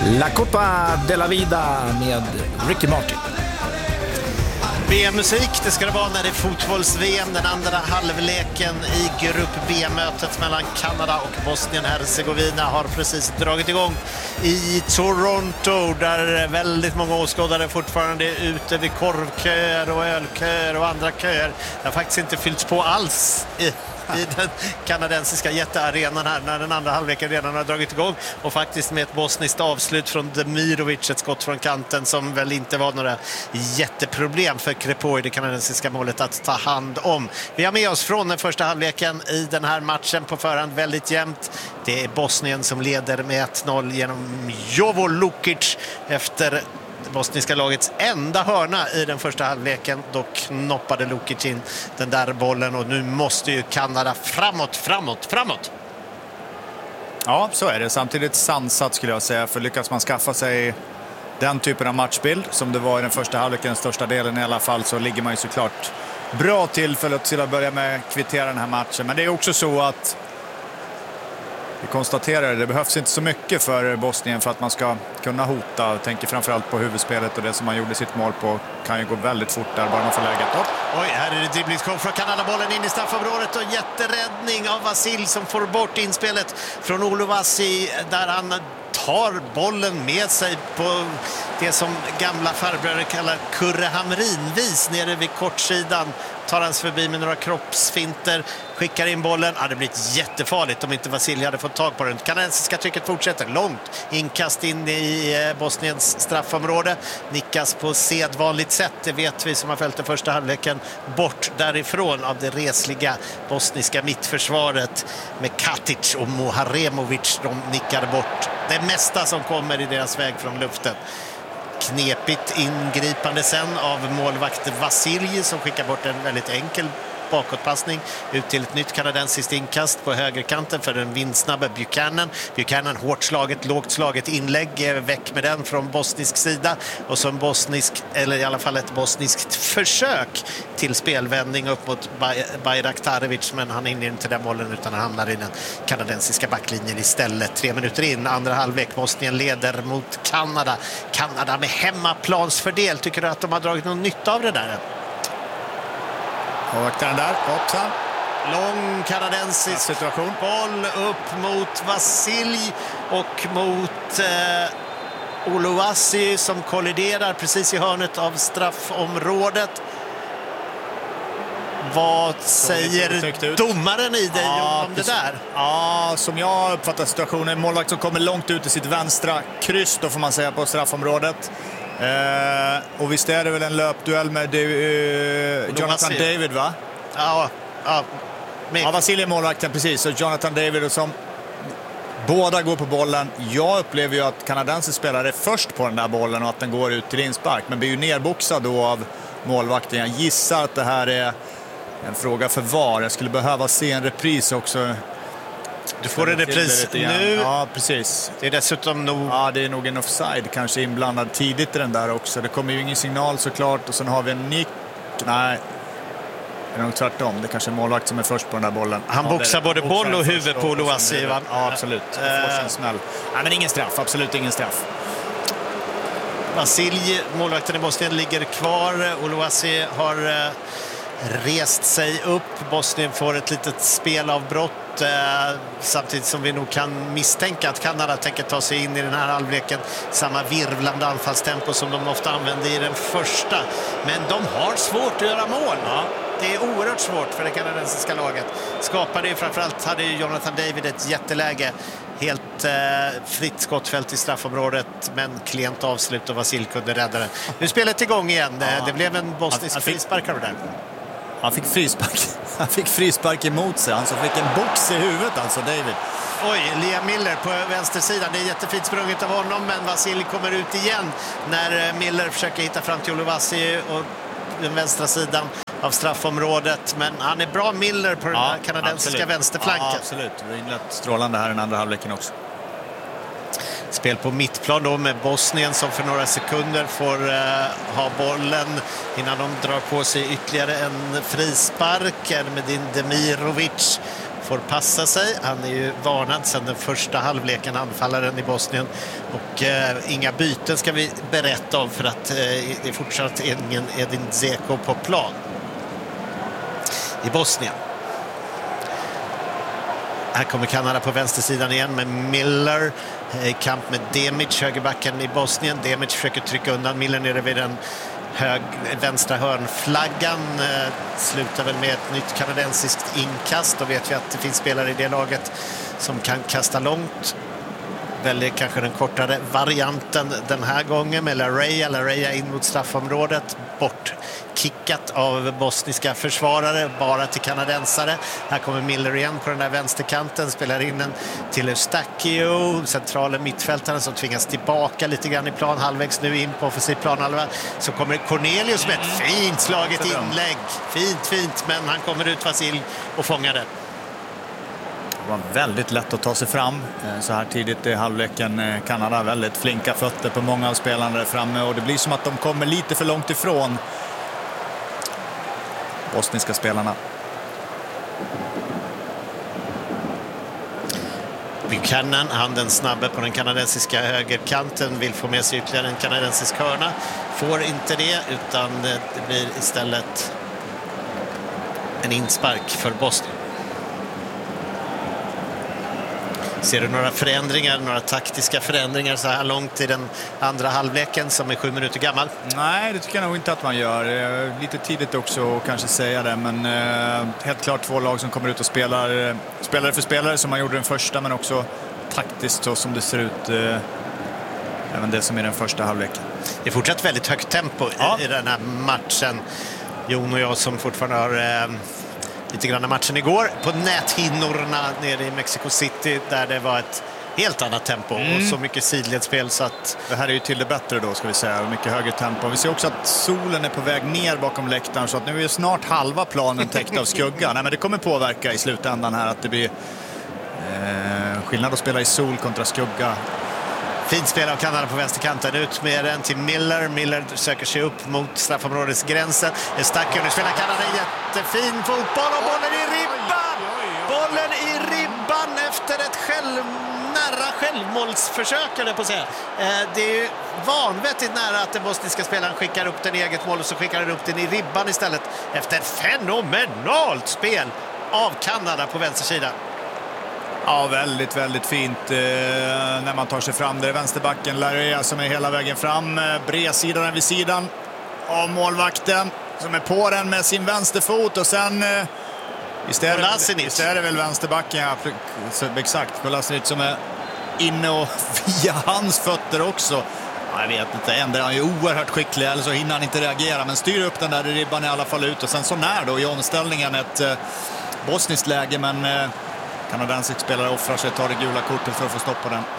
La Copa de la Vida med Ricky Martin. VM-musik, det ska det vara när det är fotbolls-VM. Den andra halvleken i grupp B-mötet mellan Kanada och Bosnien-Hercegovina har precis dragit igång i Toronto, där väldigt många åskådare fortfarande är ute vid korvköer och ölköer och andra köer. Det har faktiskt inte fyllts på alls i den kanadensiska jättearenan här när den andra halvleken redan har dragit igång, och faktiskt med ett bosniskt avslut från Demirovic, ett skott från kanten som väl inte var några jätteproblem för Crepoj, det kanadensiska målet, att ta hand om. Vi har med oss från den första halvleken i den här matchen på förhand väldigt jämnt. Det är Bosnien som leder med 1-0 genom Jovo Lukic efter bosniska lagets enda hörna i den första halvleken. Då knoppade Lukic in den där bollen, och nu måste ju Kanada framåt. Ja, så är det. Samtidigt sansat skulle jag säga, för lyckas man skaffa sig den typen av matchbild som det var i den första halvleken, den största delen i alla fall, så ligger man ju såklart bra tillfälle till att börja med kvittera den här matchen. Men det är också så att vi konstaterar det behövs inte så mycket för Bosnien för att man ska kunna hota. Jag tänker framförallt på huvudspelet, och det som man gjorde sitt mål på kan ju gå väldigt fort där bara man får läget upp. Oj, här är det dribblingskom från Kanada, bollen in i straffområdet och jätteräddning av Vasil som får bort inspelet från Oluvasi, där han tar bollen med sig på det som gamla farbröder kallar Kurrehamrinvis nere vid kortsidan. Tar hans förbi med några kroppsfinter, skickar in bollen. Det blir jättefarligt om inte Vasilij hade fått tag på den. Kanadensiska trycket fortsätter långt. Inkast in i Bosniens straffområde. Nickas på sedvanligt sätt, det vet vi som har följt den första halvleken. Bort därifrån av det resliga bosniska mittförsvaret med Katic och Moharemovic. De nickar bort det mesta som kommer i deras väg från luften. Knepigt ingripande sen av målvakt Vasilij som skickar bort en väldigt enkel bakåtpassning ut till ett nytt kanadensiskt inkast på högerkanten för den vindsnabba Buchanan hårt slaget, lågt slaget inlägg, väck med den från bosnisk sida, och så en bosnisk, eller i alla fall ett bosniskt försök till spelvändning upp mot Bayraktarevic, men han hinner inte den bollen utan han hamnar i den kanadensiska backlinjen istället. 3 minuter in, andra halvlek, Bosnien leder mot Kanada med hemmaplansfördel. Tycker du att de har dragit någon nytta av det där? Och den där, hoppsan. Lång kanadensisk situation. Boll upp mot Vasilij och mot Oluvasi som kolliderar precis i hörnet av straffområdet. Vad säger domaren i dig om det där? Ja, som jag uppfattar situationen, målvakt som kommer långt ut i sitt vänstra kryss, då får man säga, på straffområdet. Och visst är det väl en löpduell med Jonathan David, va? Ja, Vasilij är målvakten, precis. Och Jonathan David, och som båda går på bollen. Jag upplever ju att kanadensisk spelare är först på den där bollen och att den går ut till inspark, men blir ju nerboxad då av målvakten. Jag gissar att det här är en fråga för VAR. Jag skulle behöva se en repris också. Du får en repris nu. Ja, precis. Det är dessutom nog... Ja, det är nog en offside kanske inblandad tidigt i den där också. Det kommer ju ingen signal såklart. Och sen har vi en nick. Nej, det är nog tvärtom. Det är kanske en målvakt som är först på den där bollen. Han boxar både boll och huvud på Oluvasi, va? Ja, absolut. En smäll. Nej, men ingen straff. Absolut ingen straff. Vasilij, målvakten i Bosnien, ligger kvar. Oluvasi har rest sig upp. Bosnien får ett litet spelavbrott. Samtidigt som vi nog kan misstänka att Kanada tänker ta sig in i den här halvleken. Samma virvlande anfallstempo som de ofta använde i den första. Men de har svårt att göra mål. Ja. Det är oerhört svårt för det kanadensiska laget. Skapade ju, framförallt hade ju Jonathan David ett jätteläge. Helt fritt skottfält i straffområdet, men klent avslut och Vasil kunde rädda den. Nu är spelet igång igen. Det blev en bosnisk frispark av det där. Han fick frispark emot sig. Han som fick en box i huvudet, alltså David. Oj, Liam Miller på vänstersidan. Det är jättefint sprunget av honom, men Vasilij kommer ut igen när Miller försöker hitta fram till Oluvasi och den vänstra sidan av straffområdet. Men han är bra, Miller, på den kanadensiska vänsterflanken. Ja, absolut. Vi har inlett strålande här i den andra halvleken också. Spel på mittplan då med Bosnien som för några sekunder får ha bollen innan de drar på sig ytterligare en frispark med din Demirovic får passa sig. Han är ju varnad sedan den första halvleken, anfallaren i Bosnien. Och inga byten ska vi berätta om, för att det är fortsatt ingen Edin Dzeko på plan i Bosnien. Här kommer Kanada på vänstersidan igen med Miller i kamp med Demic, högerbacken i Bosnien. Demic försöker trycka undan Miller nere vid den vänstra hörnflaggan. Slutar väl med ett nytt kanadensiskt inkast. Då vet vi att det finns spelare i det laget som kan kasta långt. Väljer kanske den kortare varianten den här gången med Lareya in mot straffområdet. Bortkickat av bosniska försvarare, bara till kanadensare. Här kommer Miller igen på den där vänsterkanten, spelar in den till Eustáquio, centrala mittfältaren som tvingas tillbaka lite grann i plan, halvvägs nu in på offensiv planhalva. Så kommer Cornelius med ett fint slaget inlägg. Fint, men han kommer ut Vasil och fångar det. Det var väldigt lätt att ta sig fram så här tidigt i halvleken. Kanada väldigt flinka fötter på många av spelarna där framme, och det blir som att de kommer lite för långt ifrån bosniska spelarna. Buchanan, han den snabbe på den kanadensiska högerkanten, vill få med sig ytterligare en kanadensisk hörna. Får inte det, utan det blir istället en inspark för Bosnien. Ser du några förändringar, några taktiska förändringar så här långt i den andra halvleken som är 7 minuter gammal? Nej, det tycker jag nog inte att man gör. Lite tidigt också att kanske säga det, men helt klart två lag som kommer ut och spelar spelare för spelare som man gjorde den första, men också taktiskt så som det ser ut även det som är den första halvleken. Det är fortsatt väldigt högt tempo i den här matchen. Jon och jag som fortfarande har lite grann matchen igår på näthinnorna nere i Mexico City, där det var ett helt annat tempo och så mycket sidledsspel, så att det här är ju till det bättre då, ska vi säga, och mycket högre tempo. Vi ser också att solen är på väg ner bakom läktaren, så att nu är snart halva planen täckt av skugga. Nej, men det kommer påverka i slutändan här att det blir skillnad att spela i sol kontra skugga. Fint spel av Kanada på vänsterkanten, ut med den till Miller. Miller söker sig upp mot straffområdesgränsen. Eustáquio, nu spelar Kanada jättefin fotboll och bollen i ribban! Bollen i ribban efter ett nära självmålsförsök, eller på att säga. Det är ju vanvettigt nära att den bosniska spelaren skickar upp den i eget mål, och så skickar den upp den i ribban istället efter ett fenomenalt spel av Kanada på vänstersidan. Ja, väldigt, väldigt fint när man tar sig fram. Det är vänsterbacken Lareya som är hela vägen fram. Bredsidan vid sidan av målvakten som är på den med sin vänsterfot, och sen visst är det väl vänsterbacken, ja, exakt, Kolasinac som är inne och via hans fötter också. Ja, jag vet inte, ändå är han ju oerhört skicklig, eller så hinner han inte reagera, men styr upp den där i ribban i alla fall ut, och sen så när då i omställningen ett bosniskt läge, men kanadensisk spelare offrar sig, tar det gula kortet för att få stopp på den.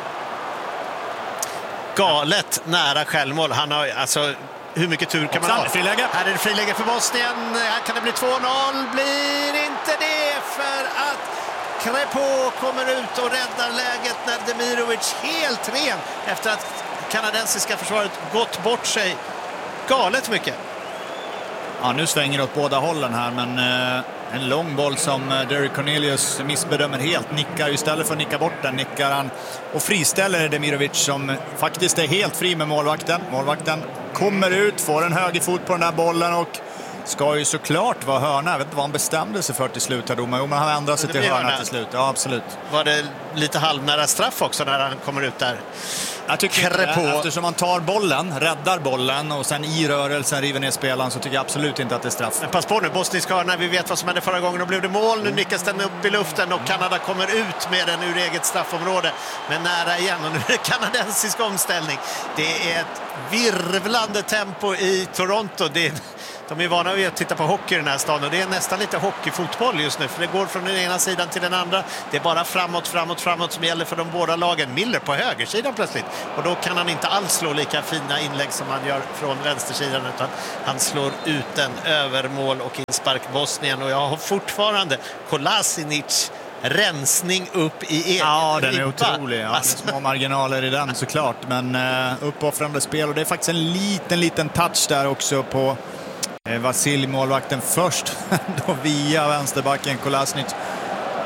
Galet nära självmål. Han har alltså, hur mycket tur kan man ha? Friläge. Här är det friläge för Bosnien. Här kan det bli 2-0. Blir inte det, för att Crepeau kommer ut och räddar läget när Demirovic helt ren efter att kanadensiska försvaret gått bort sig. Galet mycket. Ja, nu svänger det åt båda hållen här, men en lång boll som Derek Cornelius missbedömer helt. Nickar istället för att nicka bort den, nickar han och friställer Demirovic som faktiskt är helt fri med målvakten. Målvakten kommer ut, får en högerfot på den där bollen och ska ju såklart vara hörna. Jag vet inte vad han bestämde sig för till slut här, domaren. Men han ändrar sig till hörna till slut. Ja, absolut. Var det lite halvnära straff också när han kommer ut där? Jag tycker inte, eftersom man tar bollen, räddar bollen och sen i rörelsen river ner spelaren, så tycker jag absolut inte att det är straff. Men pass på nu, bosnisk hörna, vi vet vad som hände förra gången. Då blev det mål, nu nickas den upp i luften och Kanada kommer ut med den ur eget straffområde. Men nära igen, och nu är det kanadensisk omställning. Det är ett virvlande tempo i Toronto. De är vana vid att titta på hockey i den här staden, och det är nästan lite hockeyfotboll just nu, för det går från den ena sidan till den andra. Det är bara framåt som gäller för de båda lagen. Miller på högersidan plötsligt, och då kan han inte alls slå lika fina inlägg som han gör från vänstersidan, utan han slår ut den över mål och inspark Bosnien. Och jag har fortfarande Kolasinac rensning upp i egen Ja, den är ribba. Otrolig. Ja, alltså, små marginaler i den såklart, men uppoffrande spel, och det är faktiskt en liten touch där också på Vasil, målvakten först då via vänsterbacken Kolasinac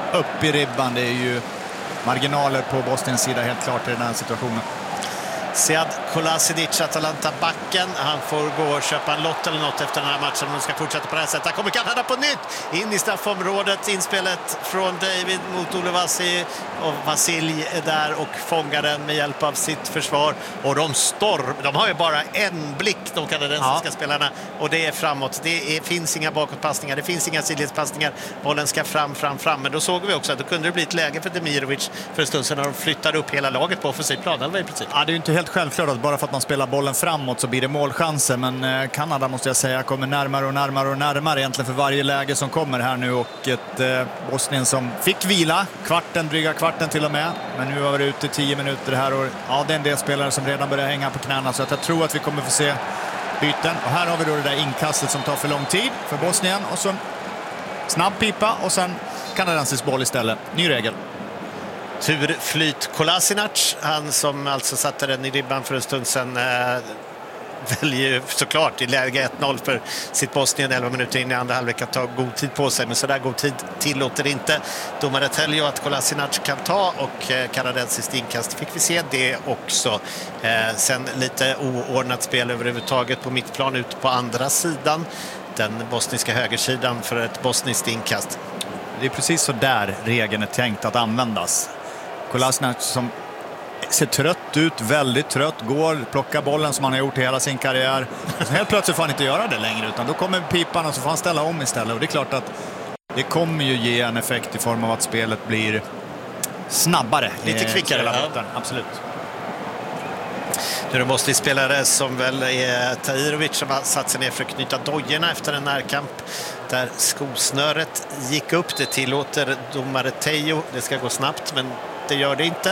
upp i ribban. Det är ju marginaler på Bosniens sida helt klart i den här situationen. Sead Kolasinac, Atalanta-backen. Han får gå och köpa en lott eller något efter den här matchen. De ska fortsätta på det här sättet. Här kommer Kanada på nytt in i straffområdet. Inspelet från David mot Uluwasi. Och Vasilj är där och fångar den med hjälp av sitt försvar. Och de har ju bara en blick, de kanadensiska spelarna. Och det är framåt. Finns inga bakåtpassningar. Det finns inga sidledspassningar. Bollen ska fram. Men då såg vi också att då kunde det bli ett läge för Demirovic för en stund sedan när de flyttade upp hela laget på offensiv plan. I princip. Ja, det är ju inte helt självklart att bara för att man spelar bollen framåt så blir det målchanser. Men Kanada måste jag säga kommer närmare egentligen för varje läge som kommer här nu. Och ett Bosnien som fick vila, dryga kvarten till och med. Men nu har vi ute 10 minuter här och ja, det är en del spelare som redan börjar hänga på knäna. Så att jag tror att vi kommer få se byten. Och här har vi då det där inkastet som tar för lång tid för Bosnien. Och så snabb pipa och sen kanadensisk boll istället. Ny regel. Turflyt Kolasinac, han som alltså satte den i ribban för en stund sedan, väljer såklart i läge 1-0 för sitt Bosnien 11 minuter in i andra halvlek att ta god tid på sig, men så där god tid tillåter inte domare Teljo att Kolasinac kan ta, och kanadensiskt inkast fick vi se det också. Sen lite oordnat spel överhuvudtaget på mittplan ut på andra sidan, den bosniska högersidan för ett bosniskt inkast. Det är precis så där regeln är tänkt att användas. Kolasinac som ser trött ut, väldigt trött, plockar bollen som han har gjort hela sin karriär. Så helt plötsligt får han inte göra det längre, utan då kommer pipan och så får han ställa om istället. Och det är klart att det kommer ju ge en effekt i form av att spelet blir snabbare. Lite kvickare. Ja. Absolut. Nu är det Bosnien-spelare som väl är Tahirovic som har satt sig ner för att knyta dojorna efter en närkamp där skosnöret gick upp. Det tillåter domare Teljo. Det ska gå snabbt, men det gör det inte.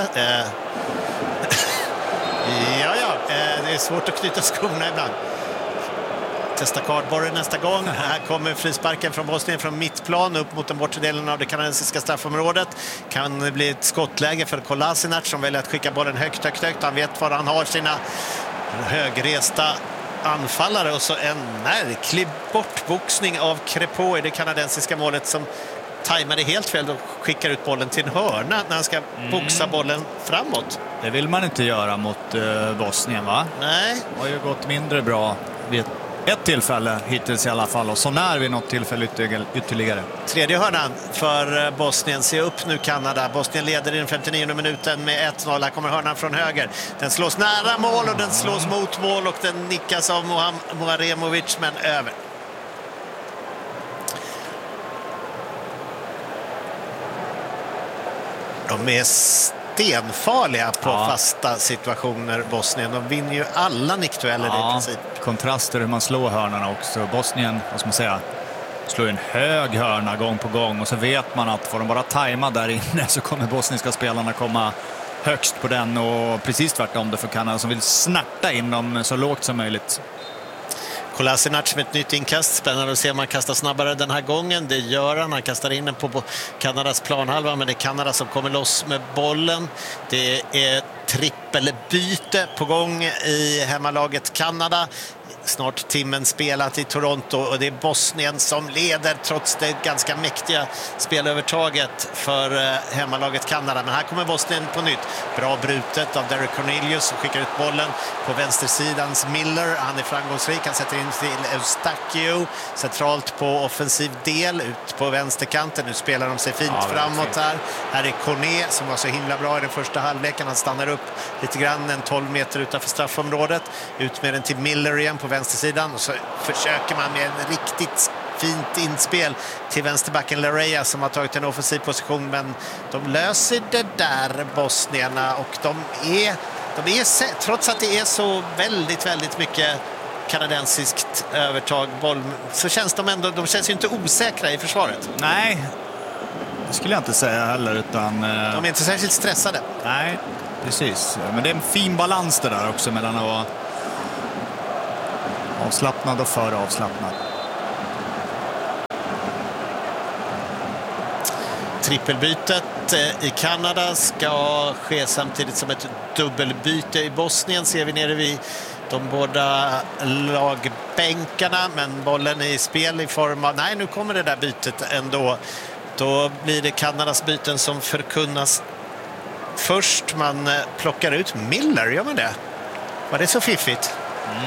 Det är svårt att knyta skorna ibland. Testa kardborren nästa gång. Här kommer frisparken från Bosnien från mittplan upp mot den bortre delen av det kanadensiska straffområdet. Kan det bli ett skottläge för Kolasinac som väljer att skicka bollen högt. Han vet var han har sina högresta anfallare, och så en märklig bortboxning av Crépeau i det kanadensiska målet som tajmade helt fel och skickar ut bollen till en hörna när han ska boxa bollen framåt. Det vill man inte göra mot Bosnien, va? Nej. Det har ju gått mindre bra vid ett tillfälle hittills i alla fall, och så när vid något tillfälle ytterligare. Tredje hörnan för Bosnien. Se upp nu Kanada. Bosnien leder i den 59:e minuten med 1-0. Här kommer hörnan från höger. Den slås nära mål och den slås mot mål och den nickas av Moharemovic, men över. De är stenfarliga på fasta situationer, Bosnien. De vinner ju alla nickdueller i princip. Kontraster hur man slår hörnorna också. Bosnien, vad ska man säga, slår en hög hörna gång på gång, och så vet man att får de bara tajma där inne så kommer bosniska spelarna komma högst på den, och precis tvärtom det för Kanada som vill snärta in dem så lågt som möjligt. Kolasinac med ett nytt inkast. Spännande att se om han kastar snabbare den här gången. Det gör han. Han kastar in den på Kanadas planhalva, men det är Kanada som kommer loss med bollen. Det är trippelbyte på gång i hemmalaget Kanada. Snart timmen spelat i Toronto, och det är Bosnien som leder trots det ganska mäktiga spelövertaget för hemmalaget Kanada. Men här kommer Bosnien på nytt. Bra brutet av Derek Cornelius som skickar ut bollen på vänstersidans Miller. Han är framgångsrik. Han sätter in till Eustachio centralt på offensiv del ut på vänsterkanten. Nu spelar de sig fint framåt här. Här är Corné som var så himla bra i den första halvleken. Han stannar upp lite grann, en 12 meter utanför straffområdet. Ut med den till Miller igen på vänstersidan, och så försöker man med en riktigt fint inspel till vänsterbacken Larea som har tagit en offensiv position, men de löser det där, bosnierna, och de är trots att det är så väldigt mycket kanadensiskt övertag boll, så känns de känns ju inte osäkra i försvaret. Nej, det skulle jag inte säga heller, utan de är inte särskilt stressade. Nej, precis, men det är en fin balans det där också mellan att avslappnad och för avslappnad. Trippelbytet i Kanada ska ske samtidigt som ett dubbelbyte i Bosnien, ser vi nere vid de båda lagbänkarna, men bollen är i spel i form av... Nej, nu kommer det där bytet ändå. Då blir det Kanadas byten som förkunnas först. Man plockar ut Miller, gör man det? Var det så fiffigt?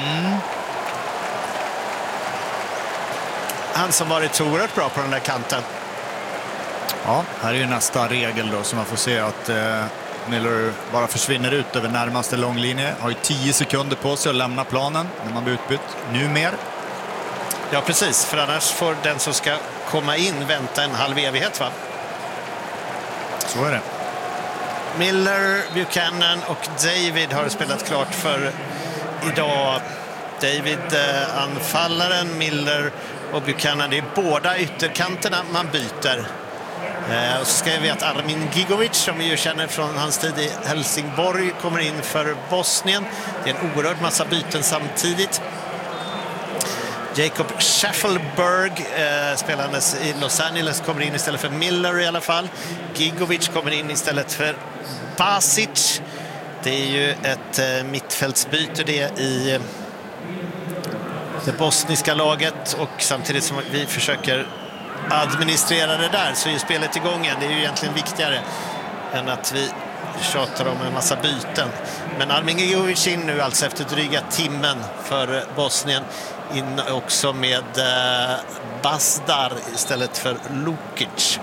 Han som varit så oerhört bra på den där kanten. Ja, här är ju nästa regel då, så man får se att Miller bara försvinner ut över närmaste långlinje. Har ju 10 sekunder på sig att lämna planen när man blir utbytt. Nu mer. Ja, precis. För annars får den som ska komma in vänta en halv evighet, va? Så är det. Miller, Buchanan och David har spelat klart för idag. David anfallaren, Miller och Buchanan, det är båda ytterkanterna man byter. Och så ska vi att Armin Gigovic, som vi ju känner från hans tid i Helsingborg, kommer in för Bosnien. Det är en oerhörd massa byten samtidigt. Jacob Schaffelberg, spelandes i Los Angeles, kommer in istället för Miller i alla fall. Gigovic kommer in istället för Basic. Det är ju ett mittfältsbyte det i det bosniska laget, och samtidigt som vi försöker administrera det där så är ju spelet igång igen. Det är ju egentligen viktigare än att vi tjatar om en massa byten. Men Armin Gigovic in nu alltså efter dryga timmen för Bosnien, in också med Basdar istället för Lukic.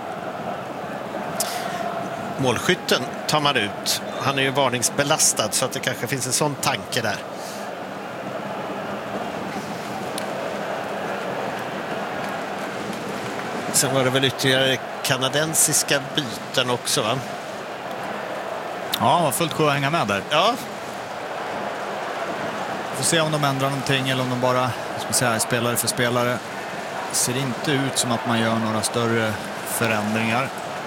Målskytten tar man ut. Han är ju varningsbelastad, så att det kanske finns en sån tanke där. Sen var det väl ytterligare kanadensiska byten också, va? Ja, var fullt sjö att hänga med där. Ja. Får se om de ändrar någonting eller om de bara, ska säga, spelare för spelare. Ser inte ut som att man gör några större förändringar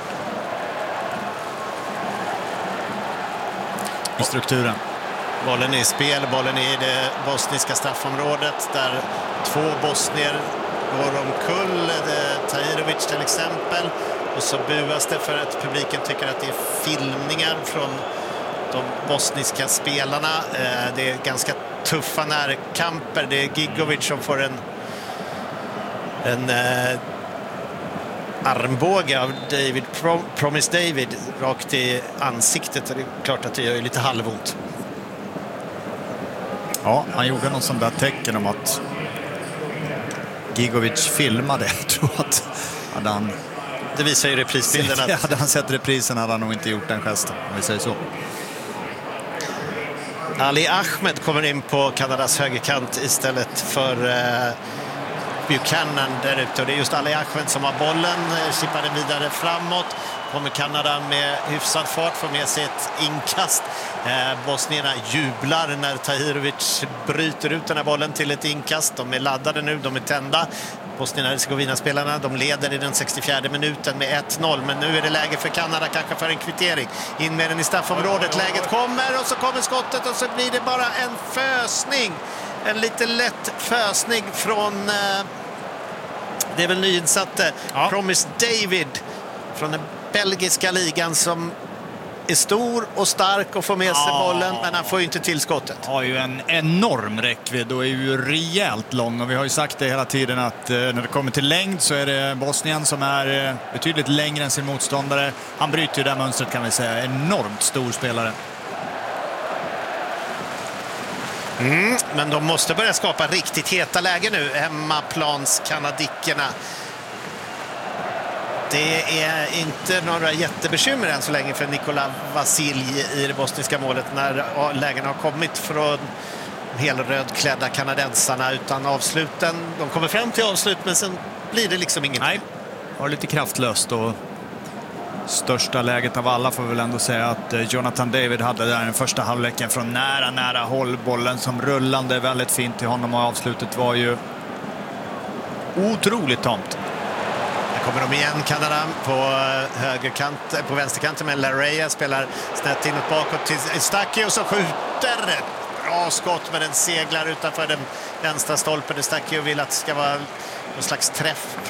i strukturen. Bollen är i spel, bollen är i det bosniska straffområdet där 2 bosnier går omkull. Tahirovic till exempel. Och så buas det för att publiken tycker att det är filmningar från de bosniska spelarna. Det är ganska tuffa närkamper. Det är Gigovic som får en armbåge av David, Promise David, rakt i ansiktet. Och det är klart att det gör lite halvont. Ja, han gjorde någon sån där tecken om att Gigovic filmade. Jag tror att hade han... Det visar ju reprisbilden att... Hade han sett reprisen hade han nog inte gjort den gesten, om vi säger så. Ali Ahmed kommer in på Kanadas högerkant istället för Buchanan där ute. Och det är just Ali Ahmed som har bollen, chippar den vidare framåt. Kommer Kanada med hyfsad fart, får med sig ett inkast. Bosnierna jublar när Tahirovic bryter ut den här bollen till ett inkast. De är laddade nu, de är tända. Bosnien-Hercegovina-spelarna, de leder i den 64:e minuten med 1-0. Men nu är det läge för Kanada, kanske för en kvittering. In med den i straffområdet, läget kommer och så kommer skottet och så blir det bara en fösning. En lite lätt fösning från, det är väl nyinsatte, Promise David från den belgiska ligan, som är stor och stark och får med sig bollen, men han får ju inte tillskottet. Har ju en enorm räckvidd och är ju rejält lång, och vi har ju sagt det hela tiden att när det kommer till längd så är det Bosnien som är betydligt längre än sin motståndare. Han bryter ju det mönstret, kan vi säga. Enormt stor spelare. Men de måste börja skapa riktigt heta läge nu, hemmaplans kanadickerna. Det är inte några jättebekymmer än så länge för Nikola Vasilj i det bosniska målet när lägen har kommit från helrödklädda kanadensarna, utan avsluten. De kommer fram till avslut, men sen blir det liksom inget. Nej, var lite kraftlöst, och största läget av alla får väl ändå säga att Jonathan David hade där den första halvleken från nära håll, bollen som rullande väldigt fint till honom, och avslutet var ju otroligt tomt. Kommer de igen, Kanada, på högerkant, på vänsterkanten, med Larrea spelar snett inåt bakåt till Eustáquio som skjuter. Bra skott, men den seglar utanför den vänstra stolpen. Eustáquio vill att det ska vara någon slags träff